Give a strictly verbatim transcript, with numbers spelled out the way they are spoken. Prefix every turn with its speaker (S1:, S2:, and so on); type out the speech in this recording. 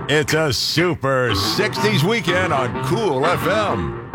S1: It's a super sixties weekend on Cool F M.